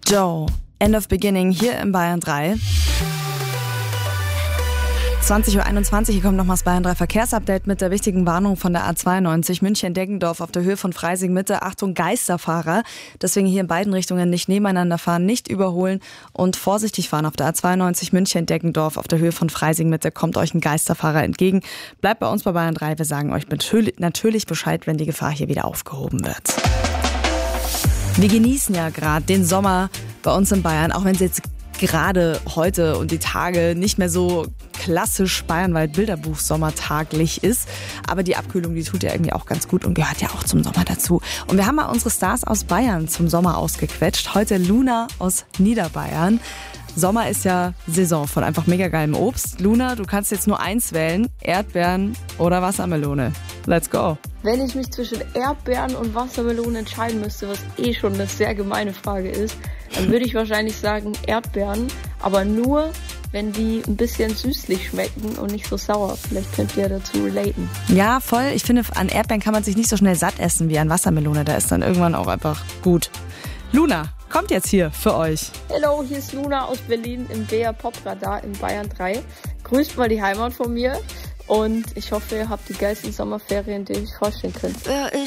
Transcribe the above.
Joe, End of Beginning hier im Bayern 3. 20.21 Uhr, hier kommt nochmal das Bayern 3 Verkehrsupdate mit der wichtigen Warnung von der A92 München-Deggendorf auf der Höhe von Freising-Mitte. Achtung, Geisterfahrer. Deswegen hier in beiden Richtungen nicht nebeneinander fahren, nicht überholen und vorsichtig fahren. Auf der A92 München-Deggendorf auf der Höhe von Freising-Mitte kommt euch ein Geisterfahrer entgegen. Bleibt bei uns bei Bayern 3. Wir sagen euch natürlich Bescheid, wenn die Gefahr hier wieder aufgehoben wird. Wir genießen ja gerade den Sommer bei uns in Bayern, auch wenn es jetzt gerade heute und die Tage nicht mehr so klassisch Bayernwald-Bilderbuch-sommertaglich ist. Aber die Abkühlung, die tut ja irgendwie auch ganz gut und gehört ja auch zum Sommer dazu. Und wir haben mal unsere Stars aus Bayern zum Sommer ausgequetscht. Heute Luna aus Niederbayern. Sommer ist ja Saison von einfach mega geilem Obst. Luna, du kannst jetzt nur eins wählen, Erdbeeren oder Wassermelone. Let's go. Wenn ich mich zwischen Erdbeeren und Wassermelone entscheiden müsste, was schon eine sehr gemeine Frage ist, dann würde ich wahrscheinlich sagen Erdbeeren, aber nur, wenn die ein bisschen süßlich schmecken und nicht so sauer. Vielleicht könnt ihr dazu relaten. Ja, voll. Ich finde, an Erdbeeren kann man sich nicht so schnell satt essen wie an Wassermelone. Da ist dann irgendwann auch einfach gut. Luna kommt jetzt hier für euch. Hallo, hier ist Luna aus Berlin im BR Popradar in Bayern 3. Grüßt mal die Heimat von mir und ich hoffe, ihr habt die geilsten Sommerferien, die ihr euch vorstellen könnt.